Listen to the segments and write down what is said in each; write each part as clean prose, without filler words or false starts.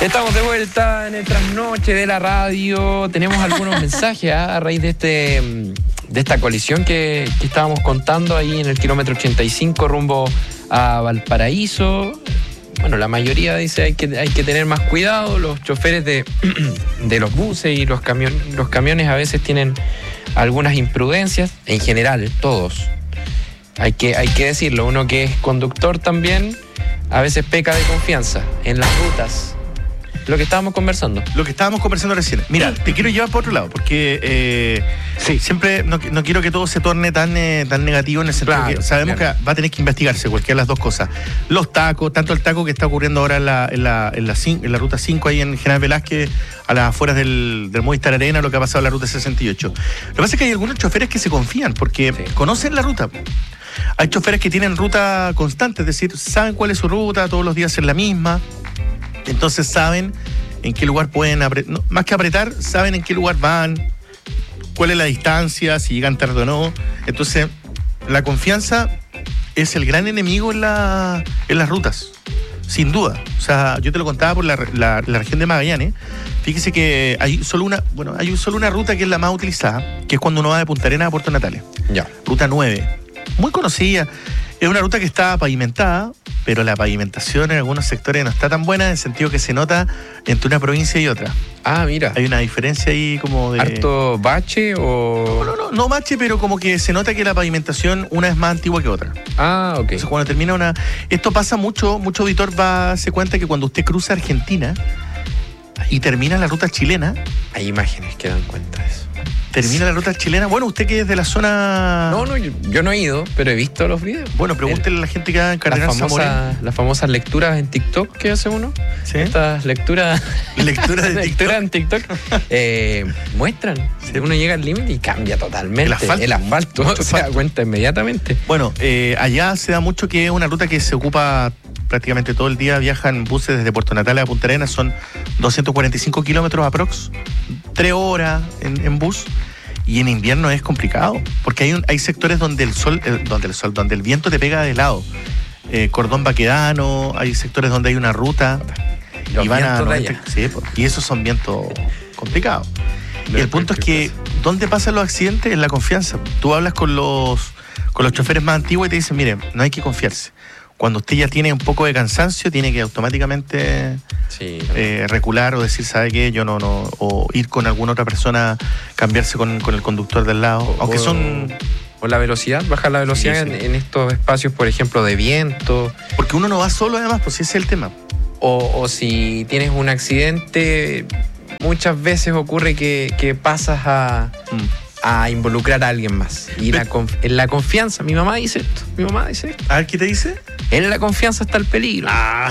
Estamos de vuelta en el trasnoche de la radio. Tenemos algunos mensajes a raíz de esta colisión que estábamos contando ahí en el kilómetro 85 rumbo a Valparaíso. Bueno, la mayoría dice hay que tener más cuidado. Los choferes de los buses y los camiones a veces tienen algunas imprudencias. En general, todos. Hay que decirlo. Uno que es conductor también a veces peca de confianza en las rutas. Lo que estábamos conversando recién. Mira, te quiero llevar por otro lado, porque siempre no quiero que todo se torne tan negativo en el sentido que sabemos que va a tener que investigarse cualquiera de las dos cosas. Los tacos, tanto el taco que está ocurriendo ahora en la ruta 5 ahí en General Velázquez, a las afueras del Movistar Arena, lo que ha pasado en la ruta 68. Lo que pasa es que hay algunos choferes que se confían porque conocen la ruta. Hay choferes que tienen ruta constante, es decir, saben cuál es su ruta, todos los días es la misma. Entonces saben en qué lugar pueden apretar, más que apretar, saben en qué lugar van, cuál es la distancia, si llegan tarde o no. Entonces, la confianza es el gran enemigo en las rutas, sin duda. O sea, yo te lo contaba por la región de Magallanes. Fíjese que hay solo una ruta que es la más utilizada, que es cuando uno va de Punta Arenas a Puerto Natales. Ya. Ruta 9. Muy conocida. Es una ruta que está pavimentada, pero la pavimentación en algunos sectores no está tan buena, en el sentido que se nota entre una provincia y otra. Ah, mira. Hay una diferencia ahí como de... ¿Harto bache o...? No bache, pero como que se nota que la pavimentación una es más antigua que otra. Ah, ok. Entonces cuando termina Esto pasa mucho auditor va a darse cuenta que cuando usted cruza Argentina y termina la ruta chilena... Hay imágenes que dan cuenta de eso. Termina la ruta chilena. Bueno, usted que es de la zona... No, yo no he ido, pero he visto los videos. Bueno, pregúntele a la gente que va en Cardenal Zamora. Las famosas lecturas en TikTok que hace uno. ¿Sí? Estas lecturas en TikTok muestran. Sí. Uno llega al límite y cambia totalmente. El asfalto se da cuenta inmediatamente. Bueno, allá se da mucho que es una ruta que se ocupa prácticamente todo el día. Viajan buses desde Puerto Natales a Punta Arenas. Son 245 kilómetros aprox. 3 horas en bus. Y en invierno es complicado, porque hay sectores donde el viento te pega de lado. Cordón Baquedano, hay sectores donde hay una ruta y van a 90, y esos son vientos complicados. Y el punto es que ¿dónde pasan los accidentes? En la confianza. Tú hablas con los choferes más antiguos y te dicen, mire, no hay que confiarse. Cuando usted ya tiene un poco de cansancio, tiene que automáticamente recular o decir, ¿sabe qué? Yo no, o ir con alguna otra persona, cambiarse con el conductor del lado. Aunque son... O la velocidad, bajar la velocidad en estos espacios, por ejemplo, de viento. Porque uno no va solo además, pues ese es el tema. O si tienes un accidente, muchas veces ocurre que pasas a involucrar a alguien más. Y en la confianza, mi mamá dice esto. A ver, ¿qué te dice? En la confianza está el peligro.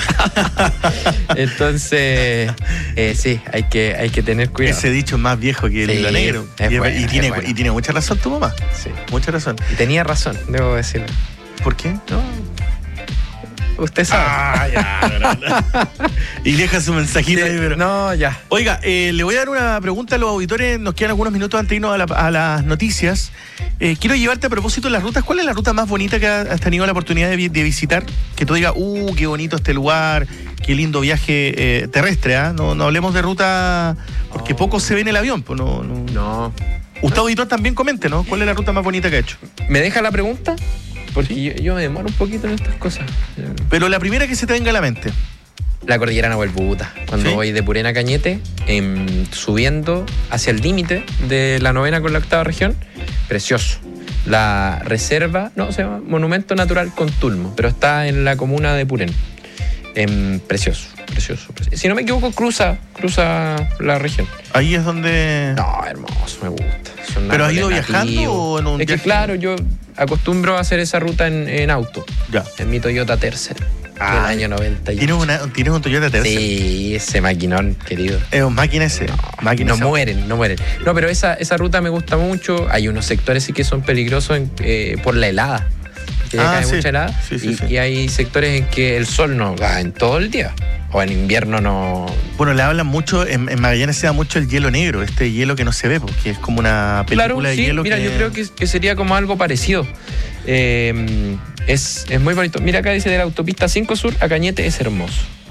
Entonces, sí, hay que tener cuidado. Ese dicho es más viejo que el hilo negro. Y tiene mucha razón tu mamá. Sí. Mucha razón. Y tenía razón, debo decirlo. ¿Por qué? No. Usted sabe. Y deja su mensajito ahí, pero... No, ya. Oiga, le voy a dar una pregunta a los auditores. Nos quedan algunos minutos antes de irnos a las noticias. Quiero llevarte a propósito de las rutas. ¿Cuál es la ruta más bonita que has tenido la oportunidad de visitar? Que tú digas, qué bonito este lugar, qué lindo viaje terrestre, ¿eh? No hablemos de ruta, porque poco se ve en el avión. Pues no. Usted, auditor, también comente, ¿no? ¿Cuál es la ruta más bonita que ha hecho? ¿Me deja la pregunta? Porque yo me demoro un poquito en estas cosas. Pero la primera que se te venga a la mente. La cordillera Nahuelbuta. Cuando voy de Purén a Cañete, subiendo hacia el límite de la 9ª con la 8ª región, precioso. La reserva, se llama Monumento Natural Contulmo, pero está en la comuna de Purén. Precioso. Si no me equivoco, cruza la región. Ahí es donde... No, hermoso, me gusta. ¿Pero has ido viajando o en un viaje? Es que claro, yo acostumbro a hacer esa ruta en auto. Ya. En mi Toyota Tercel. Del año 91. ¿Tienes un Toyota Tercel? Sí, ese maquinón, querido. Es un máquina ese. No mueren. No, pero esa ruta me gusta mucho. Hay unos sectores sí que son peligrosos por la helada. Que cae mucha helada. Y hay sectores en que el sol no da en todo el día. O en invierno no... Bueno, le hablan mucho, en Magallanes se da mucho el hielo negro, este hielo que no se ve, porque es como una película de hielo. Mira, yo creo que sería como algo parecido. Es muy bonito. Mira, acá dice, de la autopista 5 Sur a Cañete es hermoso.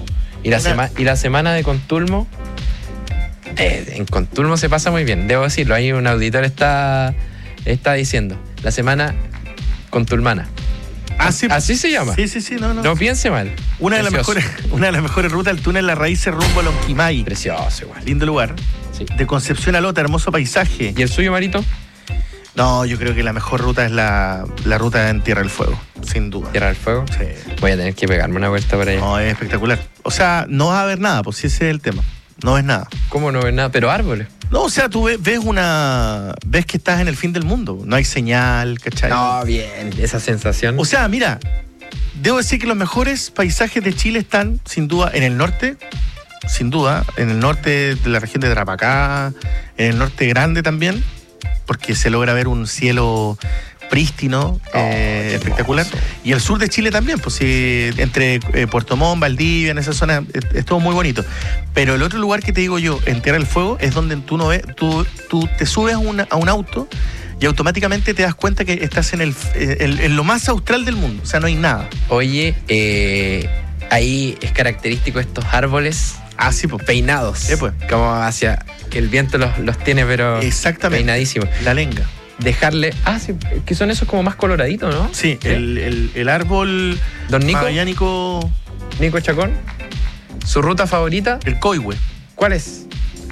Y la semana de Contulmo, en Contulmo se pasa muy bien, debo decirlo. Ahí un auditor está diciendo, la semana contulmana. Sí, así se llama. Sí, no. No piense mal. Una de las mejores rutas, el túnel La Raíces rumbo a Lonquimay. Precioso igual. Lindo lugar. Sí. De Concepción a Lota, hermoso paisaje. ¿Y el suyo, Marito? No, yo creo que la mejor ruta es la ruta en Tierra del Fuego, sin duda. ¿Tierra del Fuego? Sí. Voy a tener que pegarme una vuelta por allá. No, es espectacular. O sea, no vas a ver nada, pues si ese es el tema. No ves nada. ¿Cómo no ves nada? Pero árboles. No, o sea, tú ves que estás en el fin del mundo. No hay señal, ¿cachai? No, bien, esa sensación. O sea, mira, debo decir que los mejores paisajes de Chile están, sin duda, en el norte. Sin duda, en el norte de la región de Tarapacá, en el norte grande también, porque se logra ver un cielo prístino, espectacular. Y el sur de Chile también, pues sí, entre Puerto Montt, Valdivia, en esa zona, es todo muy bonito. Pero el otro lugar que te digo yo, en Tierra del Fuego, es donde tú no ves, tú te subes a un auto y automáticamente te das cuenta que estás en lo más austral del mundo, o sea, no hay nada. Oye, ahí es característico estos árboles. Sí, pues. Peinados. Pues. Como hacia que el viento los tiene, pero exactamente. Peinadísimos. La lenga. Dejarle. Sí, que son esos como más coloraditos, ¿no? Sí, el árbol. Don Nico. Magallaníco. Nico Chacón. ¿Su ruta favorita? El coihue. ¿Cuál es?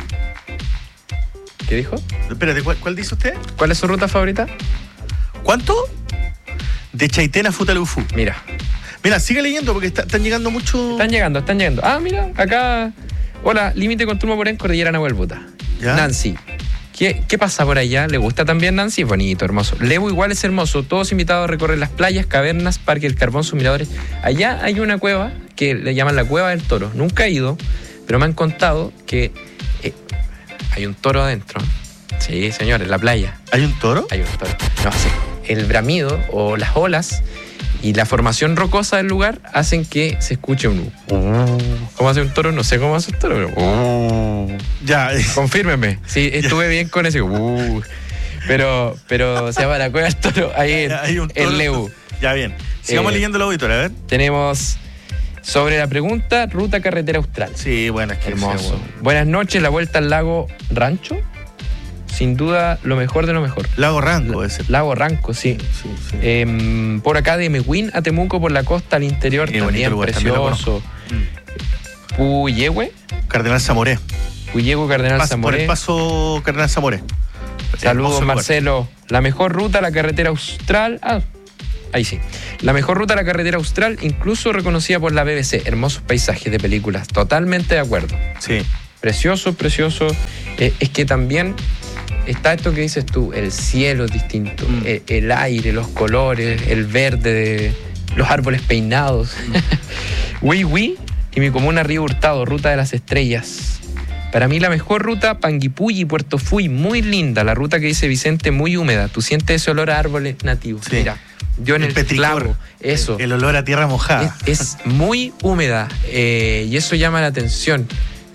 ¿Qué dijo? Espérate, ¿cuál dice usted? ¿Cuál es su ruta favorita? ¿Cuánto? De Chaitén a Futalufú. Mira, sigue leyendo porque están llegando muchos. Están llegando. Mira, acá. Hola, límite con Turmo Porén, Cordillera Nahuel Buta. Nancy, ¿qué pasa por allá? ¿Le gusta también, Nancy? Bonito, hermoso. Lebu igual es hermoso. Todos invitados a recorrer las playas, cavernas, Parque del Carbón, sus miradores. Allá hay una cueva que le llaman la Cueva del Toro. Nunca he ido, pero me han contado que hay un toro adentro. Sí, señor, en la playa. ¿Hay un toro? Hay un toro. No sé. El bramido o las olas y la formación rocosa del lugar hacen que se escuche un ¿Cómo hace un toro? No sé cómo hace un toro, pero ya. Confírmeme. Sí, estuve bien con ese pero se llama la Cueva del Toro ahí en Lebu. Ya, bien. Sigamos leyendo la auditoría, a ver. Tenemos sobre la pregunta, ruta carretera austral. Sí, bueno, es que hermoso. Buenas noches, la vuelta al lago Rancho. Sin duda, lo mejor de lo mejor. Lago Ranco, ese. Lago Ranco, sí. Por acá de Mehuín a Temuco, por la costa al interior, también lugar, precioso. Puyehue. Cardenal Zamoré. Puyehue, Cardenal Zamoré. Por el paso Cardenal Zamoré. Saludos, Marcelo. La mejor ruta, la carretera austral. Ahí sí. La mejor ruta, la carretera austral, incluso reconocida por la BBC. Hermosos paisajes de películas. Totalmente de acuerdo. Sí. Precioso. Es que también está esto que dices tú, el cielo es distinto, el aire, los colores, el verde, los árboles peinados. Huihui y mi comuna Río Hurtado, ruta de las estrellas. Para mí la mejor ruta, Panguipulli, Puerto Fuy, muy linda. La ruta que dice Vicente, muy húmeda. Tú sientes ese olor a árboles nativos. Sí. Mira, yo en el clavo, eso. El olor a tierra mojada. Es muy húmeda y eso llama la atención.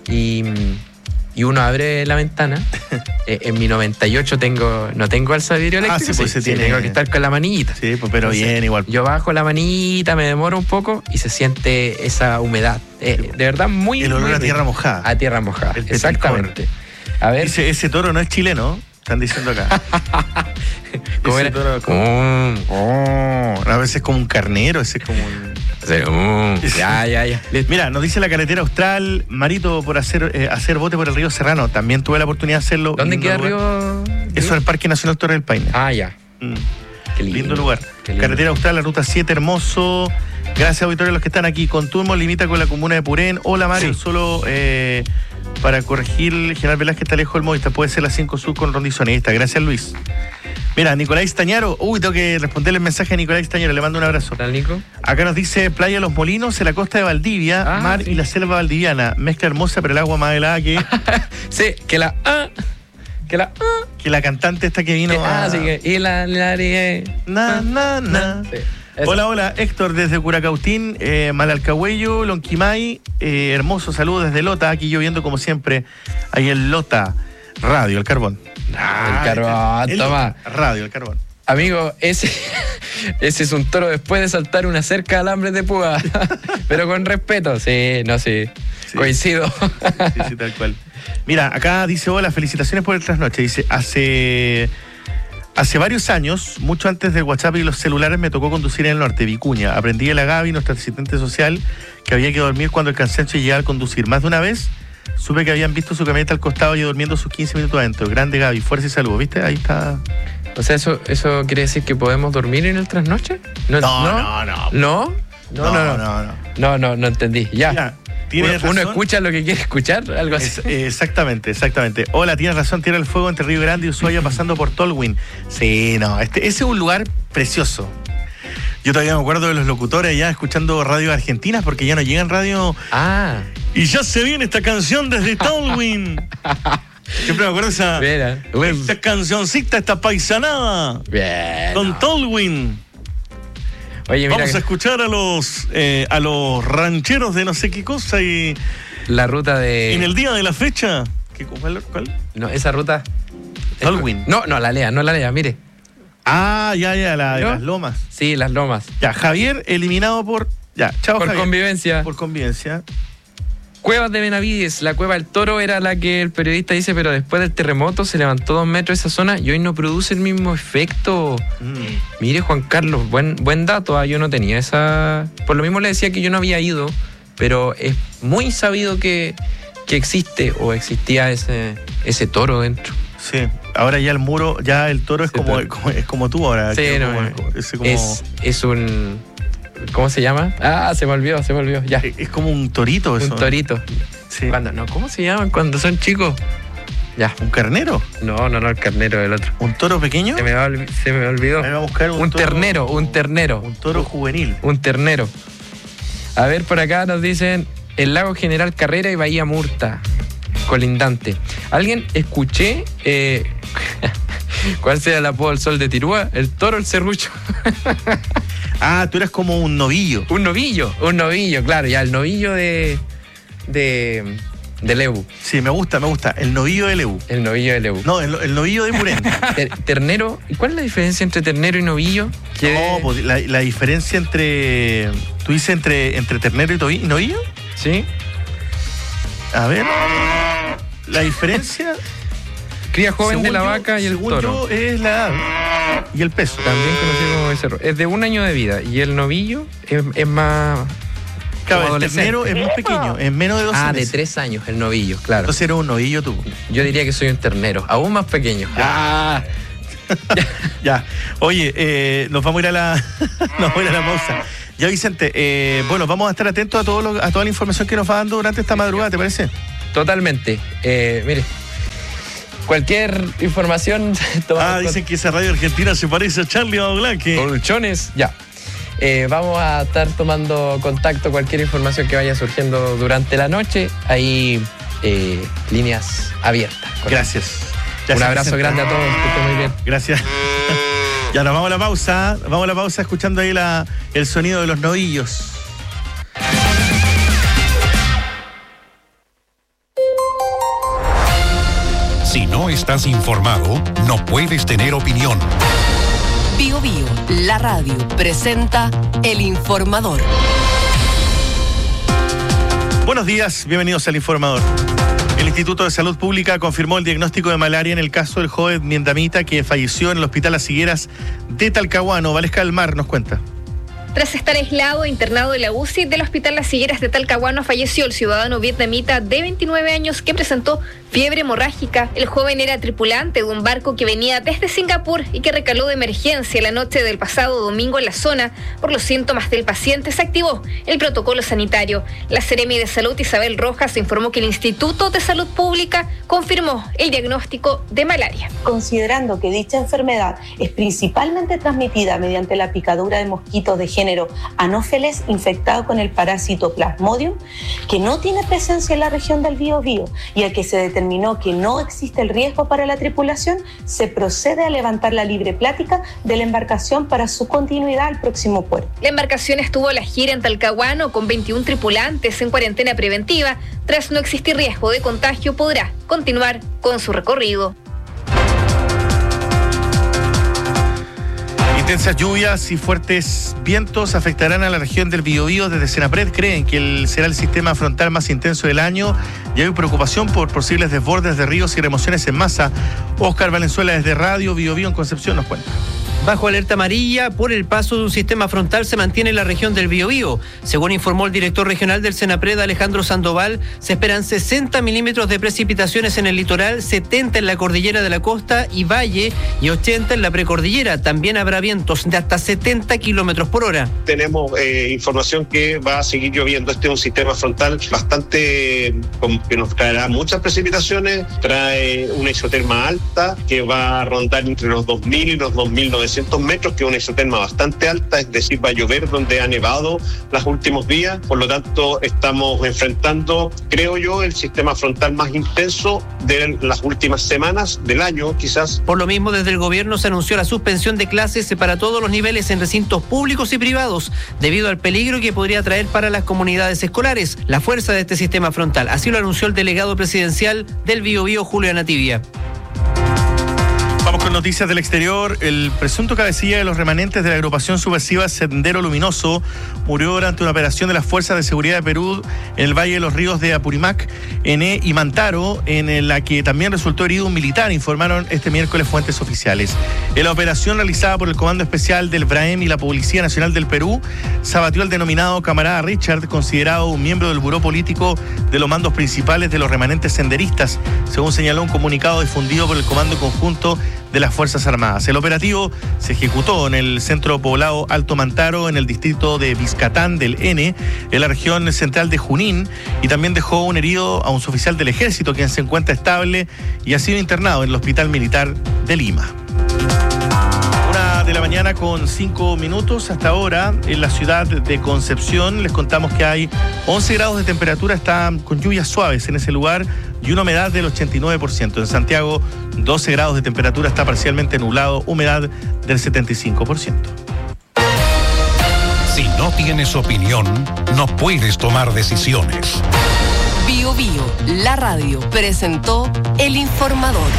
Y uno abre la ventana. En mi 98 no tengo alzavidrio eléctrico. Pues tengo que estar con la manita. Sí, pues, pero entonces, bien, igual. Yo bajo la manita, me demoro un poco y se siente esa humedad. De verdad, muy el olor muy a tierra mojada. A tierra mojada, exactamente. A ver. Ese toro no es chileno, están diciendo acá. ¿Cómo era? Toro, a veces es como un carnero, ese es como un... Ya. Mira, nos dice la carretera austral, Marito, por hacer bote por el río Serrano. También tuve la oportunidad de hacerlo. ¿Dónde queda el río? Eso es el Parque Nacional Torre del Paine. Ya. Qué lindo lugar. Carretera austral, la ruta 7, hermoso. Gracias, auditorio, a los que están aquí. Conturmo limita con la comuna de Purén. Hola, Mario. Sí. Solo para corregir, General Velázquez está lejos del Movistar. Puede ser la 5 Sur con Rondizonista. Gracias, Luis. Mira, Nicolás Tañaro. Tengo que responderle el mensaje a Nicolás Tañaro. Le mando un abrazo. ¿Qué tal, Nico? Acá nos dice Playa Los Molinos, en la costa de Valdivia, mar y la selva valdiviana. Mezcla hermosa, pero el agua más helada que... sí, que la cantante esta que vino sí, y la Sí. Hola, Héctor, desde Curacautín, Malalcahuello, Lonquimay, hermoso saludo desde Lota, aquí lloviendo como siempre, ahí en Lota, Radio El Carbón. El Carbón, toma. Radio El Carbón. Amigo, ese es un toro después de saltar una cerca de alambres de púa, pero con respeto, sí. Sí. Coincido. Sí, tal cual. Mira, acá dice, hola, felicitaciones por el trasnoche. Dice, hace varios años, mucho antes del WhatsApp y los celulares, me tocó conducir en el norte, Vicuña. Aprendí de la Gaby, nuestra asistente social, que había que dormir cuando el cansancio llegaba al conducir. Más de una vez supe que habían visto su camioneta al costado y durmiendo sus 15 minutos adentro. Grande Gaby, fuerza y salud. ¿Viste? Ahí está. O sea, ¿eso quiere decir que podemos dormir en el trasnoche? No. No entendí. Ya. Mira, uno escucha lo que quiere escuchar, algo así. Exactamente. Hola, tienes razón, Tierra del Fuego entre Río Grande y Ushuaia pasando por Tolwyn. Sí, no, ese es un lugar precioso. Yo todavía me acuerdo de los locutores allá escuchando radio argentinas porque ya no llegan radio. Ah. Y ya se viene esta canción desde Tolwyn. Siempre me acuerdo esa cancioncita, esta paisanada. Bien. Con Tolwyn. Oye, mira, vamos a escuchar a los rancheros de no sé qué cosa y la ruta de... En el día de la fecha. ¿Cuál? No, esa ruta... Tolwyn. No la lea, mire. Ah, ya, la de las lomas. Sí, las lomas. Ya, Javier eliminado por... Ya, chao, por Javier. Por convivencia. Cuevas de Benavides, la Cueva del Toro era la que el periodista dice, pero después del terremoto se levantó 2 metros esa zona y hoy no produce el mismo efecto. Mire, Juan Carlos, buen dato, yo no tenía esa... Por lo mismo le decía que yo no había ido, pero es muy sabido que existe o existía ese toro dentro. Sí, ahora ya el muro, ya el toro es como tú ahora. Sí, es un... ¿Cómo se llama? Ah, se me olvidó, ya. Es como un torito eso. Un torito. Sí. ¿Cómo se llaman cuando son chicos? Ya. ¿Un carnero? No, el carnero del otro. ¿Un toro pequeño? Se me olvidó. Ahí va a buscar un ternero. Un toro juvenil. Un ternero. A ver, por acá nos dicen el lago General Carrera y Bahía Murta, colindante. ¿Alguien escuché? ¿Cuál será el apodo del Sol de Tirúa? ¿El toro o el serrucho? Ah, tú eras como un novillo. Un novillo, claro, ya, el novillo de Lebu. Sí, me gusta. El novillo de Lebu. El novillo de Lebu. No, el novillo de Murén. Ternero. ¿Y cuál es la diferencia entre ternero y novillo? No, pues la diferencia entre... ¿Tú dices entre ternero y novillo? Sí. A ver. La diferencia... Cría joven de la vaca y el toro. Según yo, es la edad y el peso. También conocido como becerro. Es de 1 año de vida y el novillo es más... Claro, el ternero es más pequeño, es menos de 12 meses. De 3 años el novillo, claro. Entonces eres un novillo tú. Yo diría que soy un ternero, aún más pequeño. Ya. Oye, nos vamos a ir a la pausa. Ya, Vicente, bueno, vamos a estar atentos a toda la información que nos va dando durante esta madrugada, ¿te parece? Totalmente. Mire, cualquier información... Dicen que esa radio argentina se parece a Charlie Badulaque. Colchones, ya. Vamos a estar tomando contacto, cualquier información que vaya surgiendo durante la noche. Ahí, líneas abiertas. Gracias. Un abrazo grande a todos, que estén muy bien. Gracias. Ya nos vamos a la pausa. Vamos a la pausa escuchando ahí el sonido de los novillos. Si no estás informado, no puedes tener opinión. Bío Bío, la radio, presenta El Informador. Buenos días, bienvenidos al Informador. El Instituto de Salud Pública confirmó el diagnóstico de malaria en el caso del joven vietnamita que falleció en el Hospital Las Higueras de Talcahuano. Valesca del Mar nos cuenta. Tras estar aislado e internado en la UCI del Hospital Las Higueras de Talcahuano, falleció el ciudadano vietnamita de 29 años que presentó fiebre hemorrágica. El joven era tripulante de un barco que venía desde Singapur y que recaló de emergencia la noche del pasado domingo en la zona. Por los síntomas del paciente se activó el protocolo sanitario. La Seremi de Salud, Isabel Rojas, informó que el Instituto de Salud Pública confirmó el diagnóstico de malaria. Considerando que dicha enfermedad es principalmente transmitida mediante la picadura de mosquitos de género Anopheles infectado con el parásito Plasmodium, que no tiene presencia en la región del Biobío y a que se determinó que no existe el riesgo para la tripulación, se procede a levantar la libre plática de la embarcación para su continuidad al próximo puerto. La embarcación estuvo a la gira en Talcahuano con 21 tripulantes en cuarentena preventiva. Tras no existir riesgo de contagio, podrá continuar con su recorrido. Intensas lluvias y fuertes vientos afectarán a la región del Biobío. Desde Senapred creen que será el sistema frontal más intenso del año y hay preocupación por posibles desbordes de ríos y remociones en masa. Óscar Valenzuela desde Radio Biobío en Concepción nos cuenta. Bajo alerta amarilla por el paso de un sistema frontal se mantiene en la región del Biobío. Según informó el director regional del Senapred, Alejandro Sandoval, se esperan 60 milímetros de precipitaciones en el litoral, 70 en la cordillera de la costa y valle y 80 en la precordillera. También habrá vientos de hasta 70 kilómetros por hora. Tenemos información que va a seguir lloviendo. Este es un sistema frontal bastante que nos traerá muchas precipitaciones, trae una isoterma alta que va a rondar entre los 2.000 y los 2.900 metros, que es una isoterma bastante alta, es decir, va a llover donde ha nevado los últimos días. Por lo tanto, estamos enfrentando, creo yo, el sistema frontal más intenso de las últimas semanas del año, quizás. Por lo mismo, desde el gobierno se anunció la suspensión de clases para todos los niveles en recintos públicos y privados, debido al peligro que podría traer para las comunidades escolares la fuerza de este sistema frontal. Así lo anunció el delegado presidencial del Biobío, Julio Anativia. Vamos con noticias del exterior. El presunto cabecilla de los remanentes de la agrupación subversiva Sendero Luminoso murió durante una operación de las Fuerzas de Seguridad de Perú en el Valle de los Ríos de Apurímac, Ené y Mantaro, en la que también resultó herido un militar, informaron este miércoles fuentes oficiales. En la operación realizada por el Comando Especial del BRAEM y la Policía Nacional del Perú, se abatió al denominado camarada Richard, considerado un miembro del buró político de los mandos principales de los remanentes senderistas, según señaló un comunicado difundido por el Comando Conjunto de las Fuerzas Armadas. El operativo se ejecutó en el centro poblado Alto Mantaro, en el distrito de Vizcatán del N, en la región central de Junín, y también dejó un herido a un suboficial del ejército, quien se encuentra estable y ha sido internado en el Hospital Militar de Lima. 1:00 con 5 minutos. Hasta ahora, en la ciudad de Concepción, les contamos que hay 11 grados de temperatura, está con lluvias suaves en ese lugar y una humedad del 89%. En Santiago, 12 grados de temperatura, está parcialmente nublado, humedad del 75%. Si no tienes opinión, no puedes tomar decisiones. Biobío, la radio, presentó El Informador.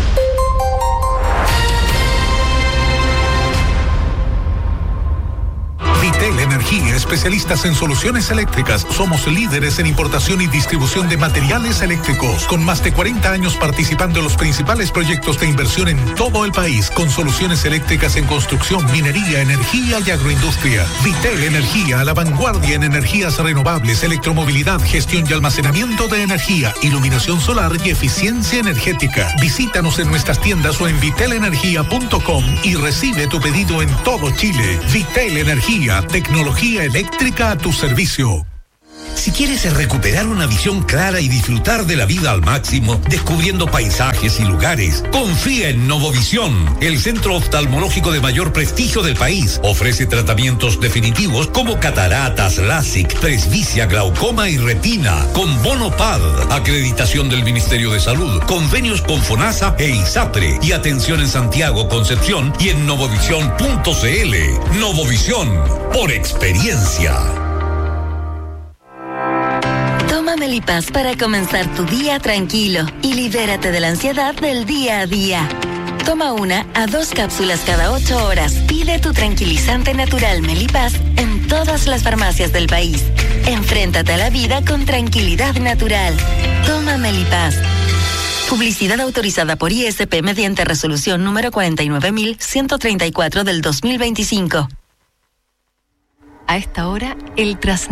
Vitel Energía, especialistas en soluciones eléctricas. Somos líderes en importación y distribución de materiales eléctricos, con más de 40 años participando en los principales proyectos de inversión en todo el país, con soluciones eléctricas en construcción, minería, energía y agroindustria. Vitel Energía, a la vanguardia en energías renovables, electromovilidad, gestión y almacenamiento de energía, iluminación solar y eficiencia energética. Visítanos en nuestras tiendas o en vitelenergia.com y recibe tu pedido en todo Chile. Vitel Energía, tecnología eléctrica a tu servicio. Si quieres recuperar una visión clara y disfrutar de la vida al máximo, descubriendo paisajes y lugares, confía en Novovisión, el centro oftalmológico de mayor prestigio del país. Ofrece tratamientos definitivos como cataratas, LASIK, presbicia, glaucoma y retina, con bono PAD, acreditación del Ministerio de Salud, convenios con FONASA e ISAPRE, y atención en Santiago, Concepción y en novovisión.cl. Novovisión, por experiencia. Toma Melipaz para comenzar tu día tranquilo y libérate de la ansiedad del día a día. Toma 1 a 2 cápsulas cada 8 horas. Pide tu tranquilizante natural Melipaz en todas las farmacias del país. Enfréntate a la vida con tranquilidad natural. Toma Melipaz. Publicidad autorizada por ISP mediante resolución número 49.134 del 2025. A esta hora, el trasnocho